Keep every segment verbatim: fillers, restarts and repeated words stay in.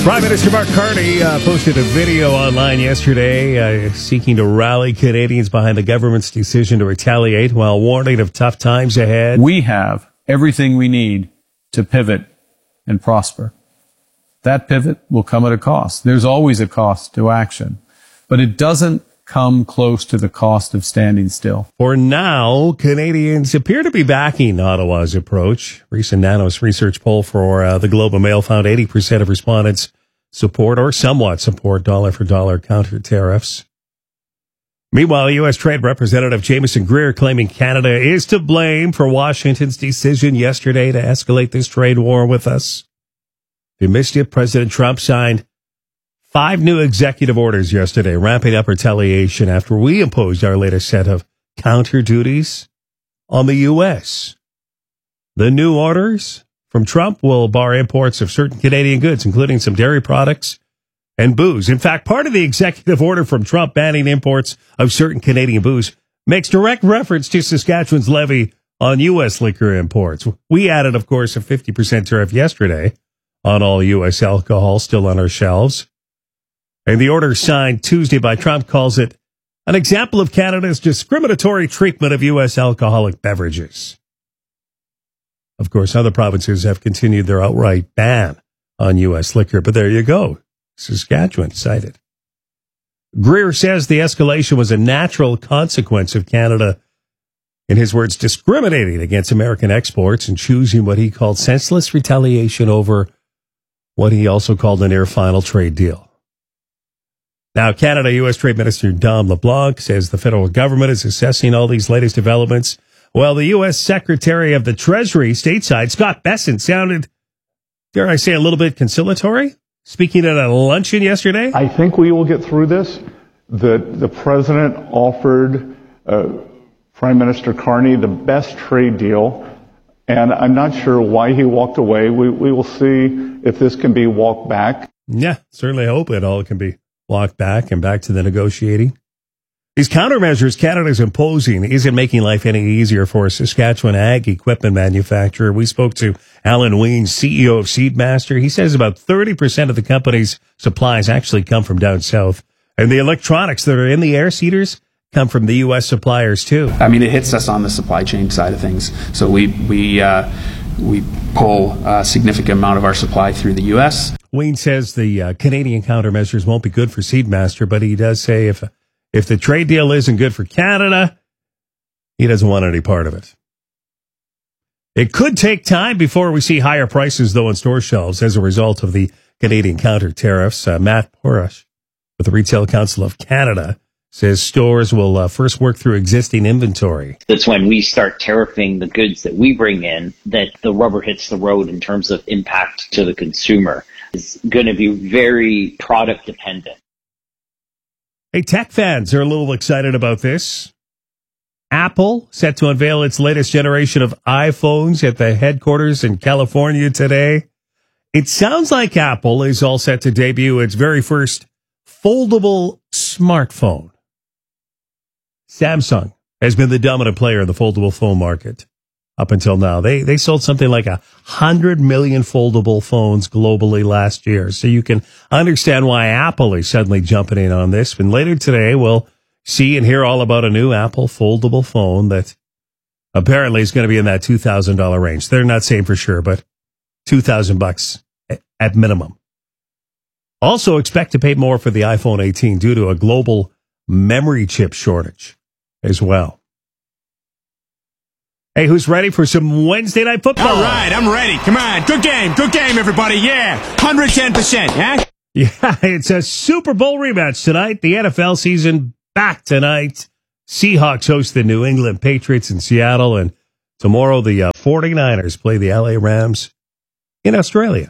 Prime Minister Mark Carney uh, posted a video online yesterday uh, seeking to rally Canadians behind the government's decision to retaliate while warning of tough times ahead. We have everything we need to pivot and prosper. That pivot will come at a cost. There's always a cost to action, but it doesn't come close to the cost of standing still. For now, Canadians appear to be backing Ottawa's approach. Recent Nanos research poll for uh, the Globe and Mail found eighty percent of respondents support or somewhat support dollar-for-dollar counter tariffs. Meanwhile, U S. Trade Representative Jameson Greer claiming Canada is to blame for Washington's decision yesterday to escalate this trade war with us. If you missed it, President Trump signed five new executive orders yesterday, ramping up retaliation after we imposed our latest set of counter duties on the U S. The new orders from Trump will bar imports of certain Canadian goods, including some dairy products and booze. In fact, part of the executive order from Trump banning imports of certain Canadian booze makes direct reference to Saskatchewan's levy on U S liquor imports. We added, of course, a fifty percent tariff yesterday on all U S alcohol still on our shelves. And the order signed Tuesday by Trump calls it an example of Canada's discriminatory treatment of U S alcoholic beverages. Of course, other provinces have continued their outright ban on U S liquor, but there you go. Saskatchewan cited. Greer says the escalation was a natural consequence of Canada, in his words, discriminating against American exports and choosing what he called senseless retaliation over what he also called a near final trade deal. Now, Canada U S. Trade Minister Dom LeBlanc says the federal government is assessing all these latest developments. Well, the U S. Secretary of the Treasury stateside, Scott Bessent, sounded, dare I say, a little bit conciliatory, speaking at a luncheon yesterday. I think we will get through this. The, the president offered uh, Prime Minister Carney the best trade deal, and I'm not sure why he walked away. We, we will see if this can be walked back. Yeah, certainly hope it all can be walked back and back to the negotiating. These countermeasures Canada's imposing isn't making life any easier for a Saskatchewan ag equipment manufacturer. We spoke to Alan Ween, C E O of Seedmaster. He says about thirty percent of the company's supplies actually come from down south. And the electronics that are in the air seeders come from the U S suppliers too. I mean, it hits us on the supply chain side of things. So we we uh, we pull a significant amount of our supply through the U S. Ween says the uh, Canadian countermeasures won't be good for Seedmaster, but he does say if if the trade deal isn't good for Canada, he doesn't want any part of it. It could take time before we see higher prices, though, on store shelves as a result of the Canadian counter tariffs. Uh, Matt Porush with the Retail Council of Canada says stores will uh, first work through existing inventory. That's when we start tariffing the goods that we bring in that the rubber hits the road in terms of impact to the consumer. It's going to be very product dependent. Hey, tech fans are a little excited about this. Apple set to unveil its latest generation of iPhones at the headquarters in California today. It sounds like Apple is all set to debut its very first foldable smartphone. Samsung has been the dominant player in the foldable phone market up until now. They they sold something like a hundred million foldable phones globally last year. So you can understand why Apple is suddenly jumping in on this. And later today, we'll see and hear all about a new Apple foldable phone that apparently is going to be in that two thousand dollars range. They're not saying for sure, but two thousand bucks at minimum. Also expect to pay more for the iPhone eighteen due to a global memory chip shortage as well. Hey, who's ready for some Wednesday Night Football? All right, I'm ready. Come on. Good game. Good game, everybody. Yeah. one hundred ten percent, yeah? Yeah, it's a Super Bowl rematch tonight. The N F L season back tonight. Seahawks host the New England Patriots in Seattle, and tomorrow the uh, 49ers play the L A Rams in Australia.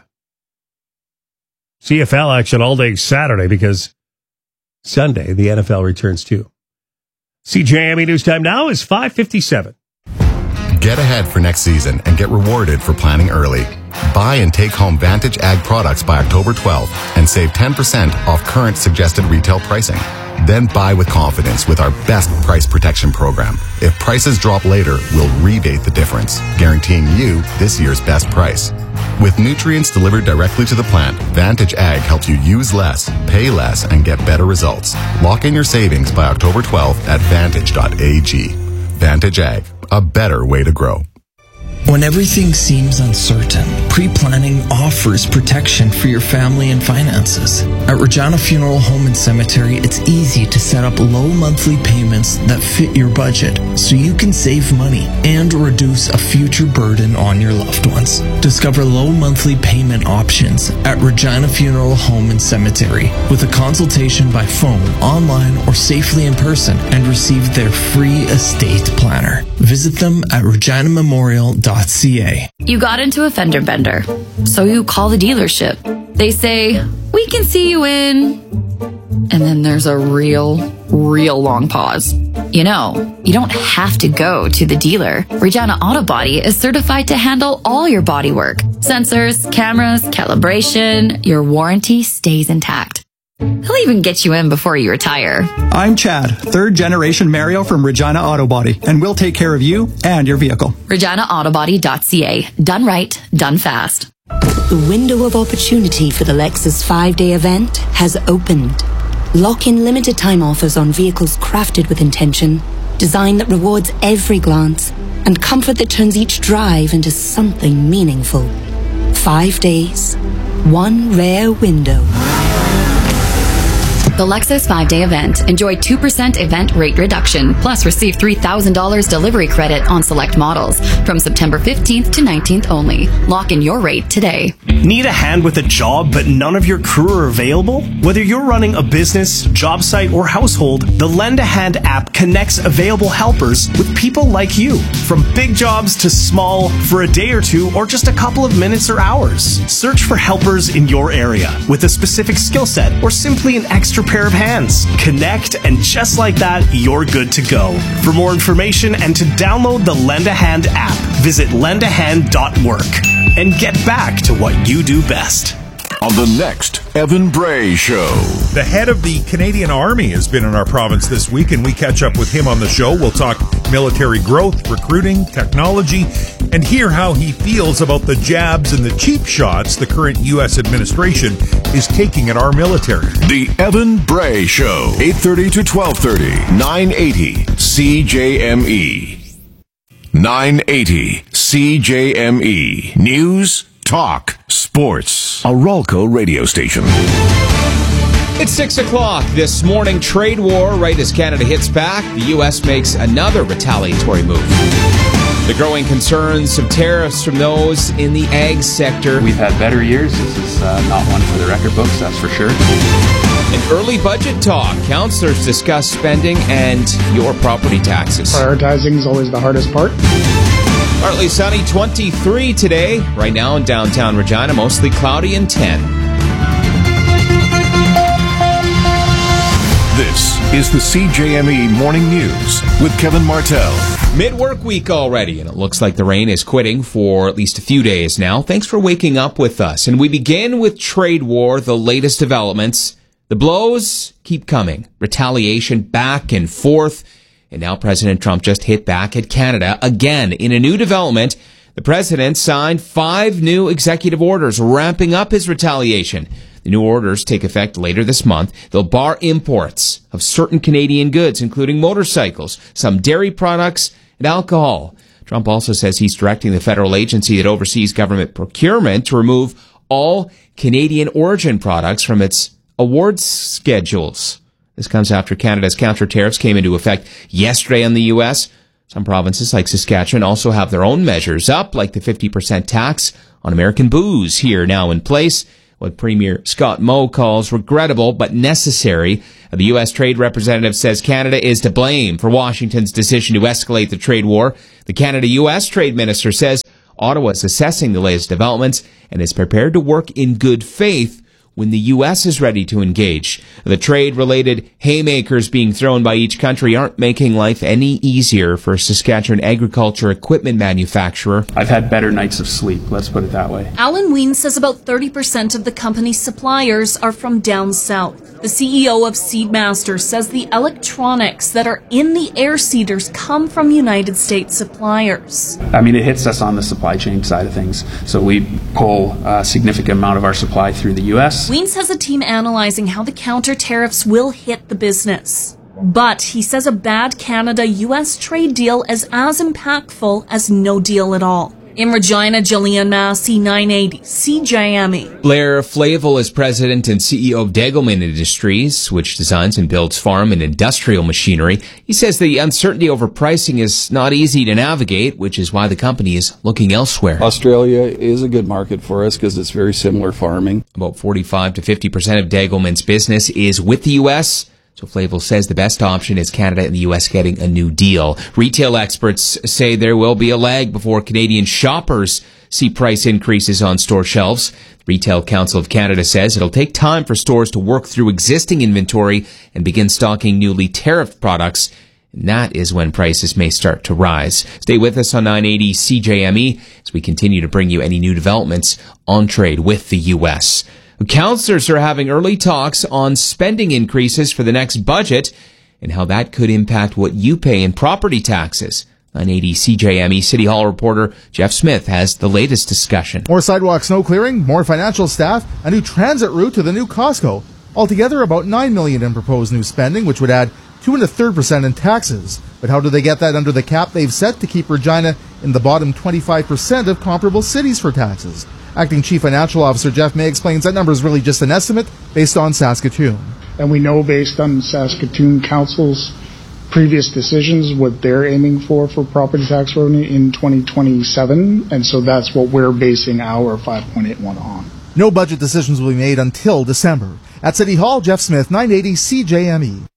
C F L action all day Saturday because Sunday the N F L returns too. C J M E News Time now is five fifty-seven. Get ahead for next season and get rewarded for planning early. Buy and take home Vantage Ag products by October twelfth and save ten percent off current suggested retail pricing. Then buy with confidence with our best price protection program. If prices drop later, we'll rebate the difference, guaranteeing you this year's best price. With nutrients delivered directly to the plant, Vantage Ag helps you use less, pay less, and get better results. Lock in your savings by October twelfth at vantage dot a g. Vantage Ag, a better way to grow. When everything seems uncertain, pre-planning offers protection for your family and finances. At Regina Funeral Home and Cemetery, it's easy to set up low monthly payments that fit your budget so you can save money and reduce a future burden on your loved ones. Discover low monthly payment options at Regina Funeral Home and Cemetery with a consultation by phone, online, or safely in person, and receive their free estate planner. Visit them at regina memorial dot c a. You got into a fender bender, so you call the dealership. They say, we can see you in... And then there's a real, real long pause. You know, you don't have to go to the dealer. Regina Auto Body is certified to handle all your body work. Sensors, cameras, calibration, your warranty stays intact. He'll even get you in before you retire. I'm Chad, third generation Mario from Regina Auto Body, and we'll take care of you and your vehicle. regina auto body dot c a. Done right, done fast. The window of opportunity for the Lexus five-day event has opened. Lock in limited time offers on vehicles crafted with intention, design that rewards every glance, and comfort that turns each drive into something meaningful. Five days, one rare window. The Lexus five-day event. Enjoy two percent event rate reduction, plus receive three thousand dollars delivery credit on select models from September fifteenth to nineteenth only. Lock in your rate today. Need a hand with a job, but none of your crew are available? Whether you're running a business, job site, or household, the Lend a Hand app connects available helpers with people like you. From big jobs to small, for a day or two, or just a couple of minutes or hours. Search for helpers in your area with a specific skill set or simply an extra pair of hands. Connect, and just like that, you're good to go. For more information and to download the Lend a Hand app, visit lend a hand dot work and get back to what you do best. On the next Evan Bray Show. The head of the Canadian Army has been in our province this week, and we catch up with him on the show. We'll talk military growth, recruiting, technology, and hear how he feels about the jabs and the cheap shots the current U S administration is taking at our military. The Evan Bray Show, eight thirty to twelve thirty, nine eighty C J M E. nine eighty C J M E. News, talk, sports. A Ralco radio station. It's six o'clock this morning. Trade war right as Canada hits back. The U S makes another retaliatory move. The growing concerns of tariffs from those in the ag sector. We've had better years. This is uh, not one for the record books, that's for sure. An early budget talk. Councillors discuss spending and your property taxes. Prioritizing is always the hardest part. Partly sunny, twenty-three today. Right now in downtown Regina, mostly cloudy and ten. This is the C J M E Morning News with Kevin Martell. Mid-work week already, and it looks like the rain is quitting for at least a few days now. Thanks for waking up with us. And we begin with trade war, the latest developments. The blows keep coming. Retaliation back and forth. And now President Trump just hit back at Canada again. In a new development, the president signed five new executive orders ramping up his retaliation. The new orders take effect later this month. They'll bar imports of certain Canadian goods, including motorcycles, some dairy products, and alcohol. Trump also says he's directing the federal agency that oversees government procurement to remove all Canadian origin products from its awards schedules. This comes after Canada's counter-tariffs came into effect yesterday on the U S. Some provinces like Saskatchewan also have their own measures up, like the fifty percent tax on American booze here now in place. What Premier Scott Moe calls regrettable but necessary. The U S Trade Representative says Canada is to blame for Washington's decision to escalate the trade war. The Canada-U S Trade Minister says Ottawa is assessing the latest developments and is prepared to work in good faith when the U S is ready to engage. The trade-related haymakers being thrown by each country aren't making life any easier for Saskatchewan agriculture equipment manufacturer. I've had better nights of sleep, let's put it that way. Alan Ween says about thirty percent of the company's suppliers are from down south. The C E O of Seedmaster says the electronics that are in the air seeders come from United States suppliers. I mean, it hits us on the supply chain side of things. So we pull a significant amount of our supply through the U S. Wiens has a team analyzing how the counter tariffs will hit the business. But he says a bad Canada-U S trade deal is as impactful as no deal at all. In Regina, Jillian Massey, nine eighty C J M E. Blair Flavel is president and C E O of Degelman Industries, which designs and builds farm and industrial machinery. He says the uncertainty over pricing is not easy to navigate, which is why the company is looking elsewhere. Australia is a good market for us because it's very similar farming. About forty-five to fifty percent of Degelman's business is with the U S, so Flavel says the best option is Canada and the U S getting a new deal. Retail experts say there will be a lag before Canadian shoppers see price increases on store shelves. The Retail Council of Canada says it'll take time for stores to work through existing inventory and begin stocking newly tariffed products. And that is when prices may start to rise. Stay with us on nine eighty C J M E as we continue to bring you any new developments on trade with the U S. Councillors are having early talks on spending increases for the next budget and how that could impact what you pay in property taxes. nine eighty C J M E City Hall reporter Jeff Smith has the latest discussion. More sidewalk snow clearing, more financial staff, a new transit route to the new Costco. Altogether, about nine million dollars in proposed new spending, which would add two and a third percent in taxes. But how do they get that under the cap they've set to keep Regina in the bottom twenty-five percent of comparable cities for taxes? Acting Chief Financial Officer Jeff May explains that number is really just an estimate based on Saskatoon. And we know based on Saskatoon Council's previous decisions what they're aiming for for property tax revenue in twenty twenty-seven, and so that's what we're basing our five point eight one on. No budget decisions will be made until December. At City Hall, Jeff Smith, nine eighty C J M E.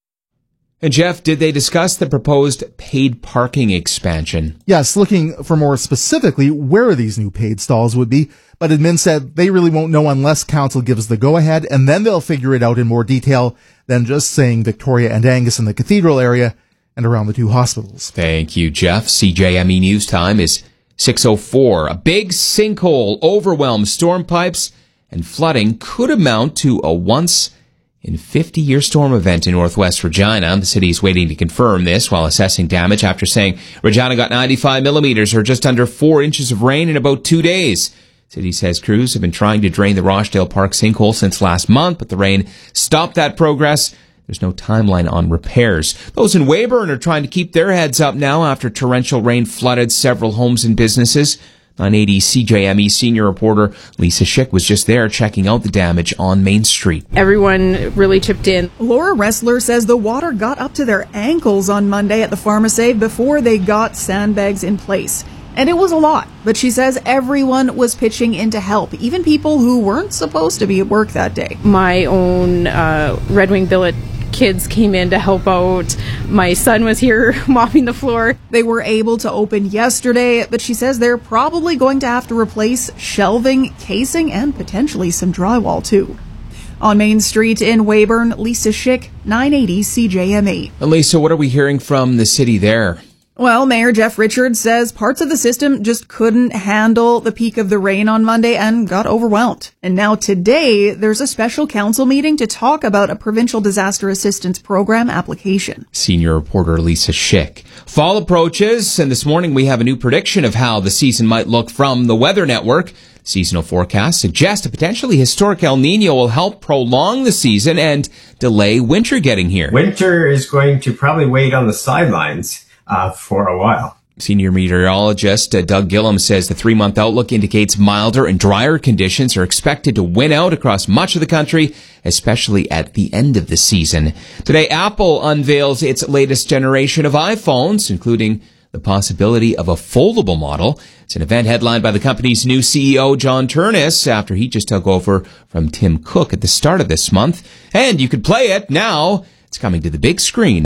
And Jeff, did they discuss the proposed paid parking expansion? Yes, looking for more specifically where these new paid stalls would be, but admin said they really won't know unless council gives the go-ahead, and then they'll figure it out in more detail than just saying Victoria and Angus in the cathedral area and around the two hospitals. Thank you, Jeff. C J M E News Time is six oh four. A big sinkhole overwhelmed storm pipes, and flooding could amount to a once in fifty-year storm event in northwest Regina. The city is waiting to confirm this while assessing damage after saying Regina got ninety-five millimeters or just under four inches of rain in about two days. The city says crews have been trying to drain the Rochdale Park sinkhole since last month, but the rain stopped that progress. There's no timeline on repairs. Those in Weyburn are trying to keep their heads up now after torrential rain flooded several homes and businesses. nine eighty C J M E senior reporter Lisa Schick was just there checking out the damage on Main Street. Everyone really chipped in. Laura Ressler says the water got up to their ankles on Monday at the Pharmasave before they got sandbags in place. And it was a lot, but she says everyone was pitching in to help, even people who weren't supposed to be at work that day. My own uh, Red Wing billet kids came in to help out. My son was here mopping the floor. They were able to open yesterday, but she says they're probably going to have to replace shelving, casing, and potentially some drywall too. On Main Street in Weyburn, Lisa Schick, nine eighty C J M E. And Lisa, what are we hearing from the city there? Well, Mayor Jeff Richards says parts of the system just couldn't handle the peak of the rain on Monday and got overwhelmed. And now today, there's a special council meeting to talk about a provincial disaster assistance program application. Senior reporter Lisa Schick. Fall approaches, and this morning we have a new prediction of how the season might look from the Weather Network. Seasonal forecasts suggest a potentially historic El Nino will help prolong the season and delay winter getting here. Winter is going to probably wait on the sidelines Uh, for a while. Senior meteorologist uh, Doug Gillum says the three-month outlook indicates milder and drier conditions are expected to win out across much of the country, especially at the end of the season. Today, Apple unveils its latest generation of iPhones, including the possibility of a foldable model. It's an event headlined by the company's new C E O, John Turnus, after he just took over from Tim Cook at the start of this month. And you could play it now. It's coming to the big screen.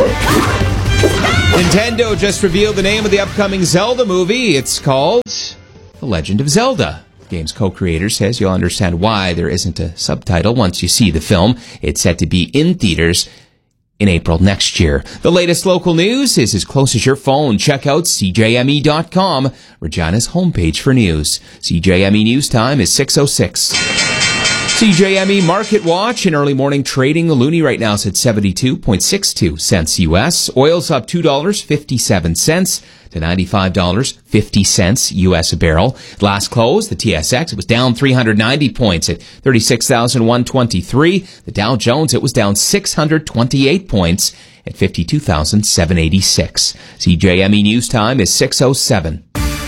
Nintendo just revealed the name of the upcoming Zelda movie. It's called The Legend of Zelda. The game's co-creator says you'll understand why there isn't a subtitle once you see the film. It's set to be in theaters in April next year. The latest local news is as close as your phone. Check out C J M E dot com, Regina's homepage for news. C J M E News Time is six oh six. C J M E Market Watch in early morning trading. The loonie right now is at seventy-two point six two cents U S. Oil's up two dollars and fifty-seven cents to ninety-five dollars and fifty cents U S a barrel. Last close, the T S X, it was down three hundred ninety points at thirty-six thousand one hundred twenty-three. The Dow Jones, it was down six hundred twenty-eight points at fifty-two thousand seven hundred eighty-six. C J M E News Time is six oh seven.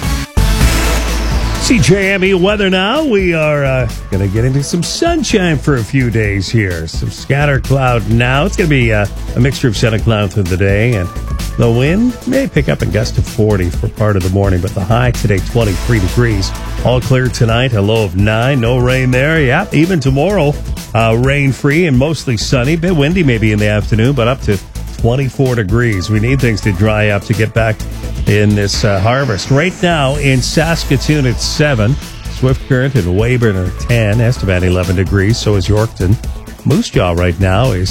C J M E weather now. We are uh, going to get into some sunshine for a few days here. Some scatter cloud now. It's going to be uh, a mixture of sun and cloud through the day, and the wind may pick up and gust to forty for part of the morning, but the high today, twenty-three degrees. All clear tonight, a low of nine. No rain there. Yeah, even tomorrow, uh, rain-free and mostly sunny. Bit windy maybe in the afternoon, but up to twenty-four degrees. We need things to dry up to get back in this uh, harvest. Right now in Saskatoon, it's seven. Swift Current and Weyburn are ten. Estevan, eleven degrees. So is Yorkton. Moose Jaw right now is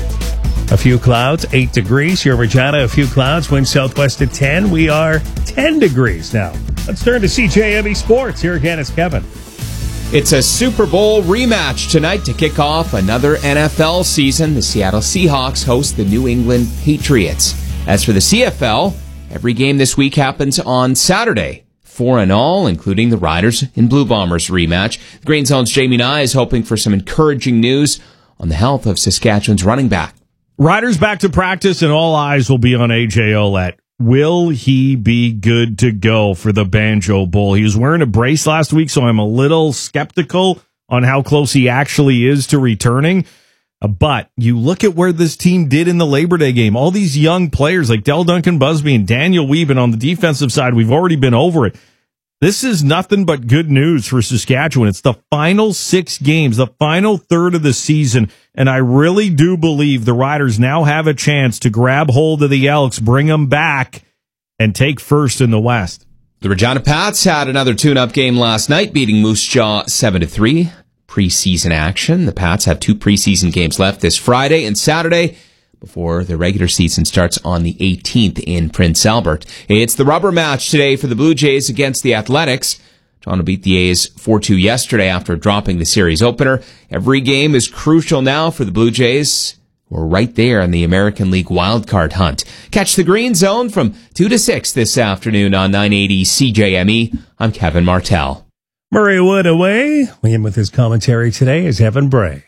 a few clouds, eight degrees. Here in Regina, a few clouds. Wind southwest at ten. We are ten degrees now. Let's turn to C J M E Sports. Here again is Kevin. It's a Super Bowl rematch tonight to kick off another N F L season. The Seattle Seahawks host the New England Patriots. As for the C F L, every game this week happens on Saturday. Four and all, including the Riders and Blue Bombers rematch. The Green Zone's Jamie Nye is hoping for some encouraging news on the health of Saskatchewan's running back. Riders back to practice, and all eyes will be on A J Ouellette. Will he be good to go for the Banjo Bowl? He was wearing a brace last week, so I'm a little skeptical on how close he actually is to returning. Uh, but you look at where this team did in the Labor Day game. All these young players like Del Duncan Busby and Daniel Wieben on the defensive side, we've already been over it. This is nothing but good news for Saskatchewan. It's the final six games, the final third of the season, and I really do believe the Riders now have a chance to grab hold of the Elks, bring them back, and take first in the West. The Regina Pats had another tune-up game last night, beating Moose Jaw seven to three. Preseason action. The Pats have two preseason games left this Friday and Saturday before the regular season starts on the eighteenth in Prince Albert. It's the rubber match today for the Blue Jays against the Athletics. Toronto beat the A's four two yesterday after dropping the series opener. Every game is crucial now for the Blue Jays. We're right there in the American League wildcard hunt. Catch the Green Zone from two to six this afternoon on nine eighty C J M E. I'm Kevin Martell. Murray Wood away. In with his commentary today is Evan Bray.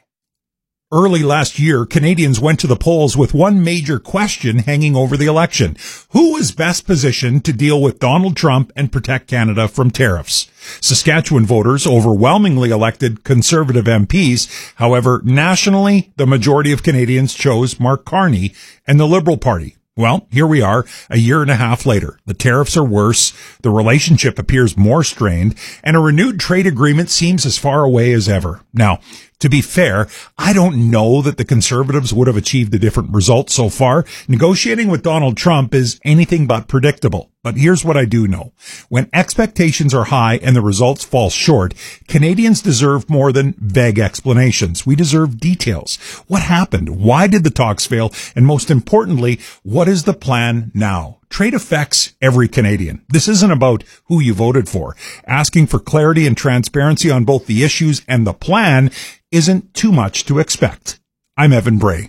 Early last year, Canadians went to the polls with one major question hanging over the election. Who is best positioned to deal with Donald Trump and protect Canada from tariffs? Saskatchewan voters overwhelmingly elected Conservative M Ps. However, nationally, the majority of Canadians chose Mark Carney and the Liberal Party. Well, here we are, a year and a half later. The tariffs are worse, the relationship appears more strained, and a renewed trade agreement seems as far away as ever. Now, to be fair, I don't know that the Conservatives would have achieved a different result so far. Negotiating with Donald Trump is anything but predictable. But here's what I do know. When expectations are high and the results fall short, Canadians deserve more than vague explanations. We deserve details. What happened? Why did the talks fail? And most importantly, what is the plan now? Trade affects every Canadian. This isn't about who you voted for. Asking for clarity and transparency on both the issues and the plan isn't too much to expect. I'm Evan Bray.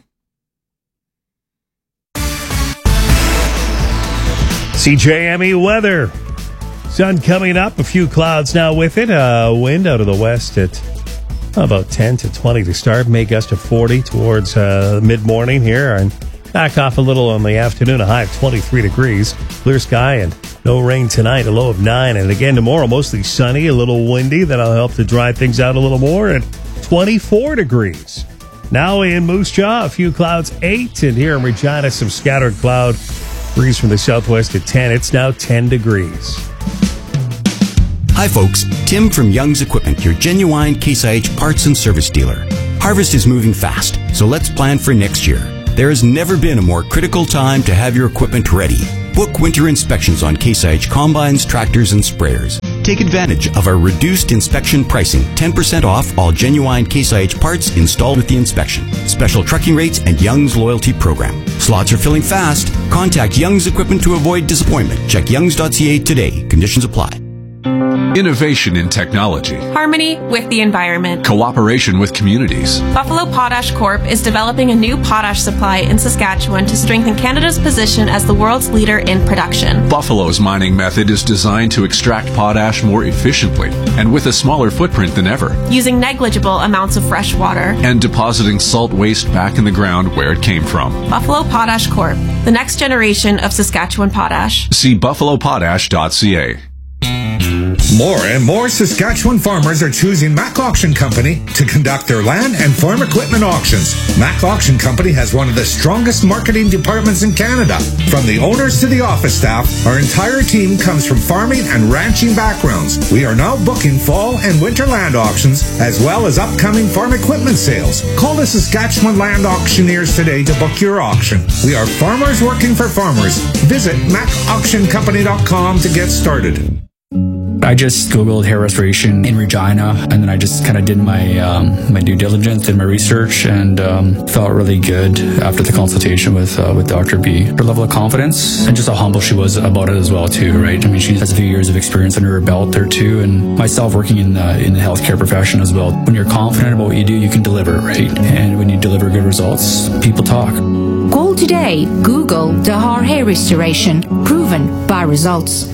C J M E weather. Sun coming up, a few clouds now with it. Uh, wind out of the west at about ten to twenty to start. May gust to forty towards uh, mid-morning here. And back off a little on the afternoon, a high of twenty-three degrees. Clear sky and no rain tonight, a low of nine. And again tomorrow, mostly sunny, a little windy. That'll help to dry things out a little more at twenty-four degrees. Now in Moose Jaw, a few clouds, eight. And here in Regina, some scattered cloud. Breeze from the southwest at ten. It's now ten degrees. Hi folks, Tim from Young's Equipment, your genuine Case I H parts and service dealer. Harvest is moving fast, so let's plan for next year. There has never been a more critical time to have your equipment ready. Book winter inspections on Case I H combines, tractors, and sprayers. Take advantage of our reduced inspection pricing, ten percent off all genuine Case I H parts installed with the inspection. Special trucking rates and Young's loyalty program. Slots are filling fast. Contact Young's Equipment to avoid disappointment. Check youngs dot c a today. Conditions apply. Innovation in technology. Harmony with the environment. Cooperation with communities. Buffalo Potash Corp is developing a new potash supply in Saskatchewan to strengthen Canada's position as the world's leader in production. Buffalo's mining method is designed to extract potash more efficiently and with a smaller footprint than ever, using negligible amounts of fresh water and depositing salt waste back in the ground where it came from. Buffalo Potash Corp, the next generation of Saskatchewan potash. See buffalo potash dot c a. More and more Saskatchewan farmers are choosing Mac Auction Company to conduct their land and farm equipment auctions. Mac Auction Company has one of the strongest marketing departments in Canada. From the owners to the office staff, our entire team comes from farming and ranching backgrounds. We are now booking fall and winter land auctions, as well as upcoming farm equipment sales. Call the Saskatchewan Land Auctioneers today to book your auction. We are farmers working for farmers. Visit mac auction company dot com to get started. I just Googled hair restoration in Regina, and then I just kind of did my um, my due diligence, did my research, and um, felt really good after the consultation with uh, with Doctor B. Her level of confidence and just how humble she was about it as well, too, right? I mean, she has a few years of experience under her belt there, too, and myself working in the, in the healthcare profession as well. When you're confident about what you do, you can deliver, right? And when you deliver good results, people talk. Call today. Google Dahar Hair Restoration. Proven by results.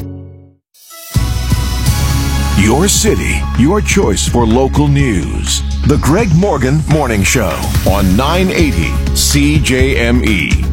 Your city, your choice for local news. The Greg Morgan Morning Show on nine eighty C J M E.